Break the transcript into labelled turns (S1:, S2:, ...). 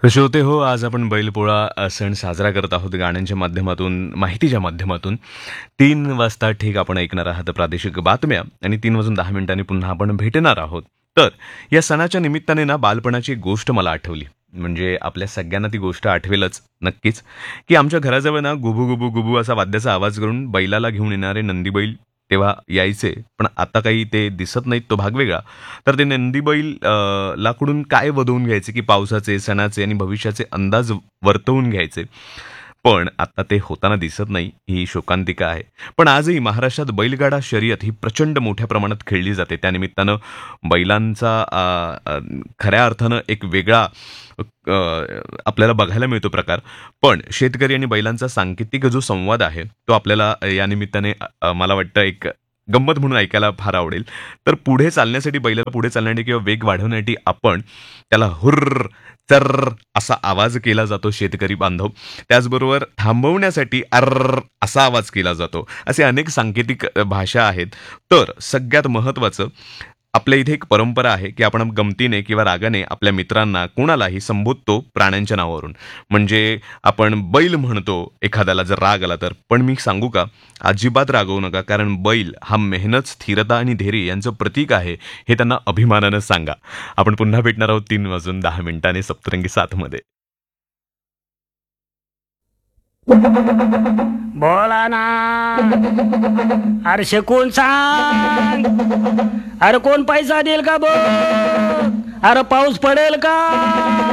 S1: तर श्रोते हो, आज आपण बैलपोळा सण साजरा करत आहोत गाण्यांच्या माध्यमातून, माहितीच्या माध्यमातून. 3 वाजता ठीक आपण ऐकणार आहात प्रादेशिक बातम्या आणि 3 वाजून 10 मिनिटांनी पुन्हा आपण भेटणार आहोत. तर या सणाच्या निमित्ताने ना बालपणाची एक गोष्ट मला आठवली. म्हणजे आपल्या सगळ्यांना ती गोष्ट आठवेलच नक्कीच, की आमच्या घराजवळ ना गुबू, गुबू, गुबू असा वाद्याचा आवाज करून बैलाला घेऊन येणारे नंदी बैल तेव्हा यायचे. पण आता काही ते दिसत नाहीत, तो भाग वेगळा. तर ते नंदी बैल लाकडून काय वधवून घ्यायचे, की पावसाचे, सणाचे आणि भविष्याचे अंदाज वर्तवून घ्यायचे. पण आता ते होताना दिसत नाही, ही शोकांतिका आहे. पण आजही महाराष्ट्रात बैलगाडा शर्यत ही प्रचंड मोठ्या प्रमाणात खेळली जाते. त्यानिमित्तानं बैलांचा खऱ्या अर्थानं एक वेगळा आपल्याला बघायला मिळतो प्रकार. पण शेतकरी आणि बैलांचा सांकेतिक जो संवाद आहे, तो आपल्याला या निमित्ताने मला वाटतं एक गंमत म्हणून ऐकायला फार आवडेल. तर पुढे चालण्यासाठी बैलाला पुढे चालण्यासाठी किंवा वेग वाढवण्यासाठी आपण त्याला हुर्र, चर्र असा आवाज केला जातो शेतकरी बांधव. त्याचबरोबर थांबवण्यासाठी अर्र असा आवाज केला जातो. असे अनेक सांकेतिक भाषा आहेत. तर सगळ्यात महत्त्वाचं आपल्या इथे एक परंपरा आहे, की आपण गमतीने किंवा रागाने आपल्या मित्रांना कोणालाही संबोधतो प्राण्यांच्या नावावरून. म्हणजे आपण बैल म्हणतो एखाद्याला जर राग आला तर. पण मी सांगू का, अजिबात रागवू नका. कारण बैल हा मेहनत, स्थिरता आणि धैर्य यांचं प्रतीक आहे, हे त्यांना अभिमानानं सांगा. आपण पुन्हा भेटणार आहोत 3 वाजून 10 मिनिटांनी सप्तरंगी साथमध्ये.
S2: बोला ना. अरे शिकून सांग. अरे कोण पैसा देईल का बघ. अरे पाऊस पडेल का.